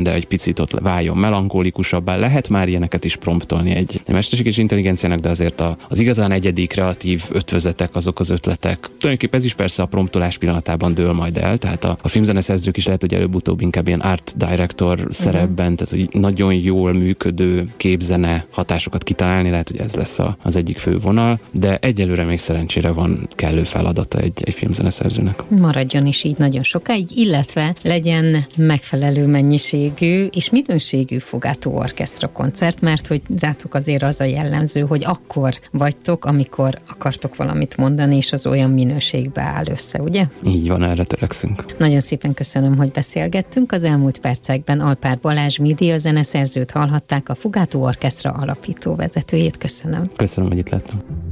de egy picit ott váljon melankólikusabbá. Lehet már ilyeneket is promptolni egy mesterséges intelligenciának, de azért az igazán egyedi kreatív ötvözetek, azok az ötletek. Tulajdonképpen ez is persze a promptolás pillanatában dől majd el, tehát a filmzeneszerzők is lehet, hogy előbb-utóbb inkább ilyen art director szerepben, tehát hogy nagyon jól működő képzene hatásokat kitalálni, lehet, hogy ez lesz az egyik fő vonal, de egyelőre még szerencsére van kellő feladata egy filmzeneszerzőnek. Maradjon is így nagyon sokáig, illetve legyen megfelelő mennyiségű és minőségű Fugato Orchestra koncert, mert hogy rátok azért az a jellemző, hogy akkor vagytok, amikor akartok valamit mondani, és az olyan minőségbe áll össze, ugye? Így van, erre törekszünk. Nagyon szépen köszönöm, hogy beszélgettünk. Az elmúlt percekben Alpár Balázs Média zeneszerzőt hallhatták, a Fugato Orchestra alapító vezetőjét. Köszönöm. Köszönöm, hogy itt lettem.